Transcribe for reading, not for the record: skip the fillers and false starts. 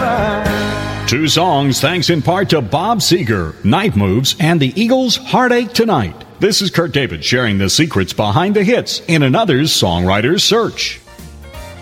Two songs thanks in part to Bob Seger, Night Moves, and the Eagles' Heartache Tonight. This is Kurt David sharing the secrets behind the hits in another's songwriter's search.